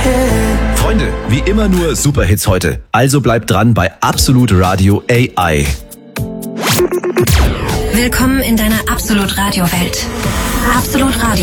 Freunde, wie immer nur Superhits heute. Also bleibt dran bei Absolut Radio AI. Willkommen in deiner Absolut Radio Welt. Absolut Radio.